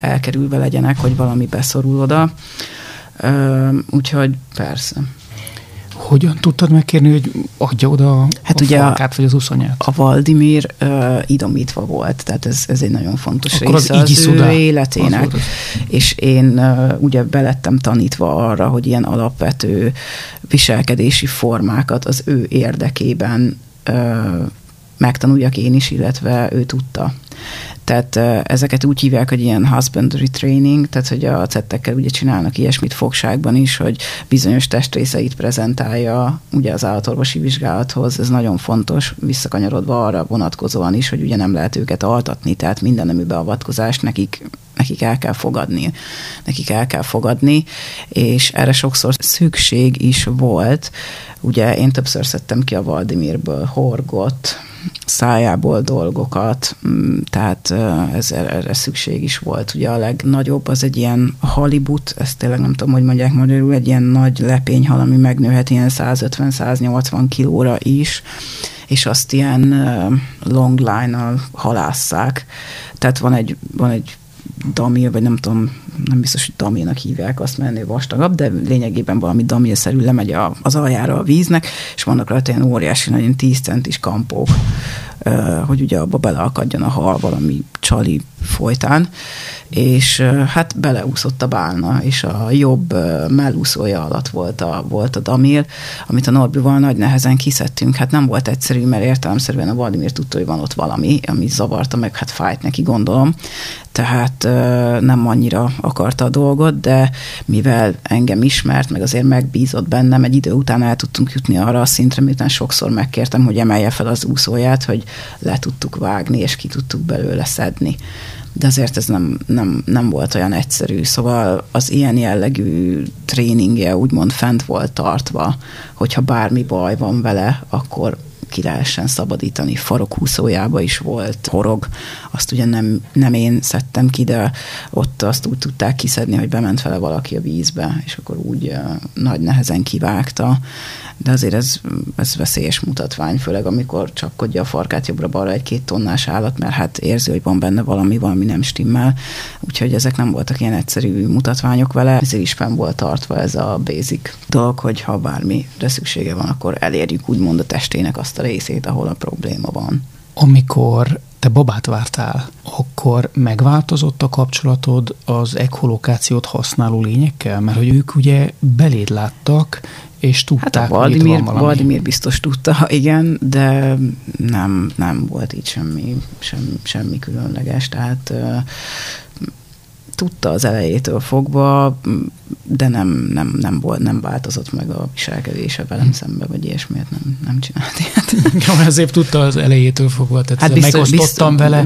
elkerülve legyenek, hogy valami beszorul oda. Úgyhogy persze. Hogyan tudtad megkérni, hogy adja oda a falkát, vagy az uszonyát? A Valdimir idomítva volt, tehát ez egy nagyon fontos akkor része az ő életének. És én ugye belettem tanítva arra, hogy ilyen alapvető viselkedési formákat az ő érdekében megtanuljak én is, illetve ő tudta. Tehát ezeket úgy hívják, hogy ilyen husbandry training, tehát hogy a cettekkel ugye csinálnak ilyesmit fogságban is, hogy bizonyos testrészeit prezentálja ugye az állatorvosi vizsgálathoz, ez nagyon fontos, visszakanyarodva arra vonatkozóan is, hogy ugye nem lehet őket altatni, tehát minden nemű beavatkozást nekik el kell fogadni. Nekik el kell fogadni, és erre sokszor szükség is volt. Ugye én többször szedtem ki a Valdimirből horgot, szájából dolgokat, tehát erre szükség is volt. Ugye a legnagyobb az egy ilyen halibut, ezt tényleg nem tudom, hogy mondják magyarul, egy ilyen nagy lepényhal, ami megnőhet ilyen 150-180 kilóra is, és azt ilyen long line-nal halásszák. Tehát van egy damil, vagy nem tudom, nem biztos, hogy damilnak hívják azt, mert ennél vastagabb, de lényegében valami damilszerű lemegy az aljára a víznek, és vannak rajta ilyen óriási, nagyon 10 centis kampók, hogy ugye abba beleakadjon a hal valami csali folytán, és hát beleúszott a bálna, és a jobb mellúszója alatt volt a damil, amit a Norbival nagy nehezen kiszedtünk. Hát nem volt egyszerű, mert értelemszerűen a Valdimir tudta, hogy van ott valami, ami zavarta meg, hát fájt neki, gondolom. Tehát nem annyira akarta a dolgot, de mivel engem ismert, meg azért megbízott bennem, egy idő után el tudtunk jutni arra a szintre, miután sokszor megkértem, hogy emelje fel az úszóját, hogy le tudtuk vágni, és ki tudtuk belőle szedni. De azért ez nem volt olyan egyszerű. Szóval az ilyen jellegű tréningje úgymond fent volt tartva, hogyha bármi baj van vele, akkor ki lehessen szabadítani. Farokhúszójába is volt horog, azt ugye nem én szedtem ki, de ott azt úgy tudták kiszedni, hogy bement vele valaki a vízbe, és akkor úgy nagy nehezen kivágta. De azért ez veszélyes mutatvány, főleg amikor csapkodja a farkát jobbra-balra egy 2 tonnás állat, mert hát érzi, hogy van benne valami nem stimmel. Úgyhogy ezek nem voltak ilyen egyszerű mutatványok vele. Ezért is fenn volt tartva ez a basic dolog, hogy ha bármire szüksége van, akkor elérjük úgymond a testének azt a részét, ahol a probléma van. Amikor te babát vártál, akkor megváltozott a kapcsolatod az echolokációt használó lényekkel? Mert hogy ők ugye beléd láttak, és tudták, hát hogy itt van valami. Valdimir biztos tudta, igen, de nem volt így semmi különleges. Tehát tudta az elejétől fogva, de nem változott meg a viselkedése velem szembe, vagy ilyesmiért nem csinált ilyet. Ja, ezért tudta az elejétől fogva, tehát hát megosztottam vele.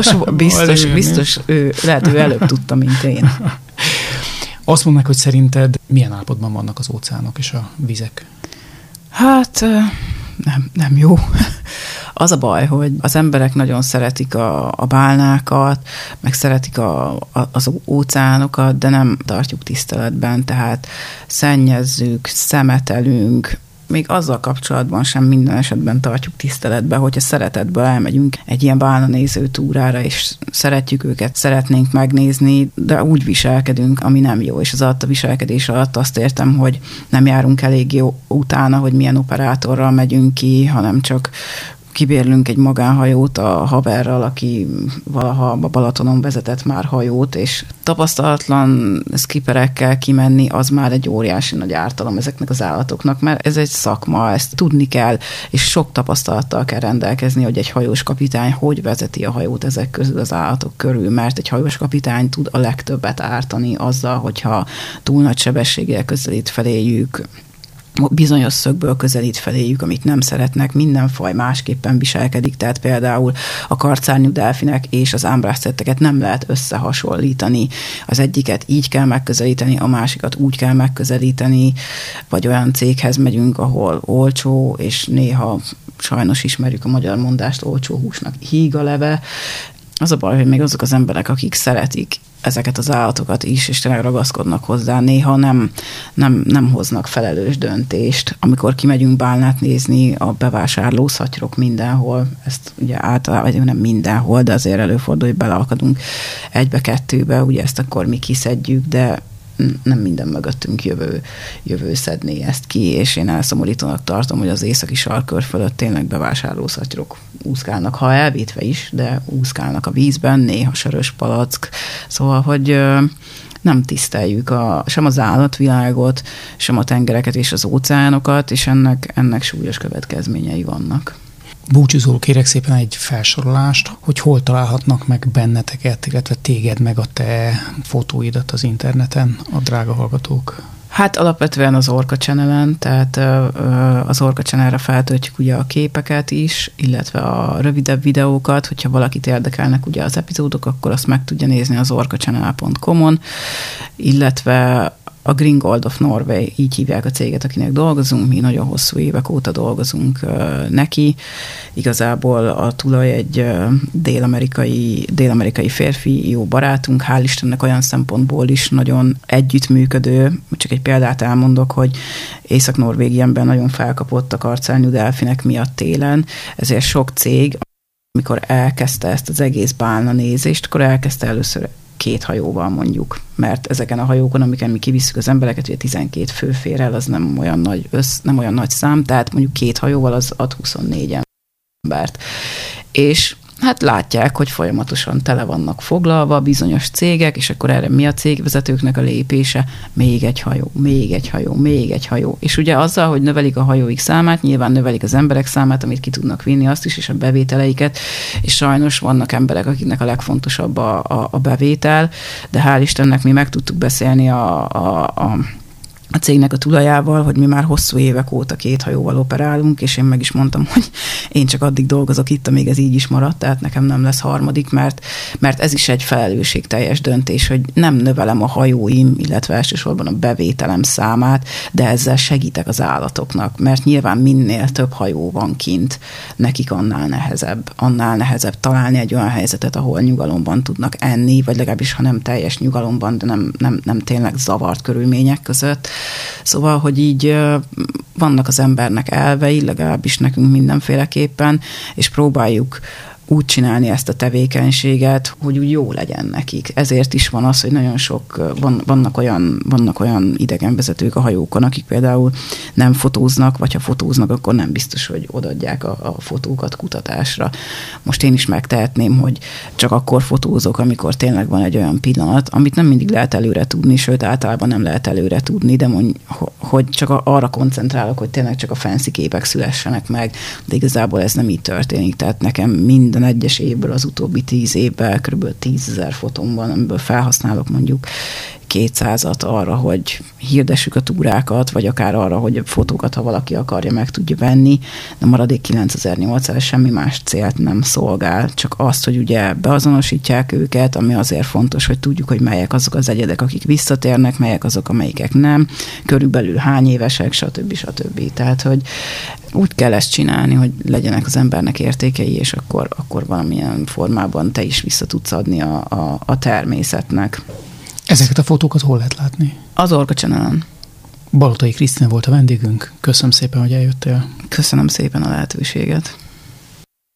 Biztos, lehet, ő előbb tudta, mint én. Azt mondd meg, hogy szerinted milyen állapotban vannak az óceánok és a vizek? Hát nem jó. Az a baj, hogy az emberek nagyon szeretik a bálnákat, meg szeretik az óceánokat, de nem tartjuk tiszteletben, tehát szennyezzük, szemetelünk, még azzal kapcsolatban sem minden esetben tartjuk tiszteletbe, hogyha szeretetből elmegyünk egy ilyen bálnanéző túrára, és szeretjük őket, szeretnénk megnézni, de úgy viselkedünk, ami nem jó. És az alatt a viselkedés alatt azt értem, hogy nem járunk elég jó utána, hogy milyen operátorral megyünk ki, hanem csak kibérlünk egy magánhajót a haverral, aki valaha a Balatonon vezetett már hajót, és tapasztalatlan skipperekkel kimenni, az már egy óriási nagy ártalom ezeknek az állatoknak, mert ez egy szakma, ezt tudni kell, és sok tapasztalattal kell rendelkezni, hogy egy hajós kapitány hogy vezeti a hajót ezek közül az állatok körül, mert egy hajós kapitány tud a legtöbbet ártani azzal, hogyha túl nagy sebességgel közelít feléjük, bizonyos szögből közelít feléjük, amit nem szeretnek, minden faj másképpen viselkedik, tehát például a karcárnyú delfinek és az ámbrászcetteket nem lehet összehasonlítani. Az egyiket így kell megközelíteni, a másikat úgy kell megközelíteni, vagy olyan céghez megyünk, ahol olcsó, és néha sajnos ismerjük a magyar mondást, olcsó húsnak híg a leve. Az a baj, hogy még azok az emberek, akik szeretik ezeket az állatokat is, és tényleg ragaszkodnak hozzá. Néha nem hoznak felelős döntést. Amikor kimegyünk bálnát nézni, a bevásárló szatyrok mindenhol, ezt ugye általában, vagy nem mindenhol, de azért előfordul, hogy beleakadunk egybe-kettőbe, ugye ezt akkor mi kiszedjük, de nem minden mögöttünk jövő szedné ezt ki, és én elszomorítónak tartom, hogy az északi sarkkör fölött tényleg bevásárlószatyrok úszkálnak, ha elvétve is, de úszkálnak a vízben, néha sörös palack, szóval, hogy nem tiszteljük sem az állatvilágot, sem a tengereket és az óceánokat, és ennek súlyos következményei vannak. Búcsúzóul kérek szépen egy felsorolást, hogy hol találhatnak meg benneteket, illetve téged meg a te fotóidat az interneten a drága hallgatók. Hát alapvetően az Orca Channelen, tehát az Orca Channelre feltöltjük ugye a képeket is, illetve a rövidebb videókat, hogyha valakit érdekelnek ugye az epizódok, akkor azt meg tudja nézni az orcachannel.com-on, illetve a Green Gold of Norway, így hívják a céget, akinek dolgozunk, mi nagyon hosszú évek óta dolgozunk neki. Igazából a tulaj egy dél-amerikai férfi, jó barátunk, hál' Istennek olyan szempontból is nagyon együttműködő. Csak egy példát elmondok, hogy Észak-Norvégiában nagyon felkapott a karcelnyú delfinek miatt télen, ezért sok cég, amikor elkezdte ezt az egész bálna nézést, akkor elkezdte először 2 hajóval mondjuk, mert ezeken a hajókon, amiken mi kivisszük az embereket, ugye 12 fő fér el, az nem olyan nagy szám, tehát mondjuk 2 hajóval az ad 24 embert. És hát látják, hogy folyamatosan tele vannak foglalva bizonyos cégek, és akkor erre mi a cégvezetőknek a lépése? Még egy hajó, még egy hajó, még egy hajó. És ugye azzal, hogy növelik a hajóik számát, nyilván növelik az emberek számát, amit ki tudnak vinni, azt is, és a bevételeiket, és sajnos vannak emberek, akiknek a legfontosabb a bevétel, de hál' Istennek mi meg tudtuk beszélni a cégnek a tulajával, hogy mi már hosszú évek óta 2 hajóval operálunk, és én meg is mondtam, hogy én csak addig dolgozok itt, amíg ez így is maradt, tehát nekem nem lesz harmadik, mert ez is egy felelősségteljes döntés, hogy nem növelem a hajóim, illetve elsősorban a bevételem számát, de ezzel segítek az állatoknak, mert nyilván minél több hajó van kint, nekik annál nehezebb találni egy olyan helyzetet, ahol nyugalomban tudnak enni, vagy legalábbis, ha nem teljes nyugalomban, de nem tényleg zavart körülmények között. Szóval, hogy így vannak az embernek elvei, legalábbis nekünk mindenféleképpen, és próbáljuk úgy csinálni ezt a tevékenységet, hogy úgy jó legyen nekik. Ezért is van az, hogy nagyon sok, vannak olyan idegenvezetők a hajókon, akik például nem fotóznak, vagy ha fotóznak, akkor nem biztos, hogy odaadják a fotókat kutatásra. Most én is megtehetném, hogy csak akkor fotózok, amikor tényleg van egy olyan pillanat, amit nem mindig lehet előre tudni, sőt általában nem lehet előre tudni, de hogy csak arra koncentrálok, hogy tényleg csak a fancy képek szülessenek meg, de igazából ez nem így történik. Tehát nekem minden egyes évből az utóbbi 10 évben kb. 10 000 fotóm van, amiből felhasználok mondjuk 200-at arra, hogy hirdessük a túrákat, vagy akár arra, hogy a fotókat, ha valaki akarja, meg tudja venni, de maradék 9800 semmi más célt nem szolgál, csak azt, hogy ugye beazonosítják őket, ami azért fontos, hogy tudjuk, hogy melyek azok az egyedek, akik visszatérnek, melyek azok, amelyikek nem, körülbelül hány évesek, stb. Tehát, hogy úgy kell ezt csinálni, hogy legyenek az embernek értékei, és akkor valamilyen formában te is vissza tudsz adni a természetnek. Ezeket a fotókat hol lehet látni? Az Orca Channelen. Balotai Krisztina volt a vendégünk. Köszönöm szépen, hogy eljöttél. Köszönöm szépen a lehetőséget.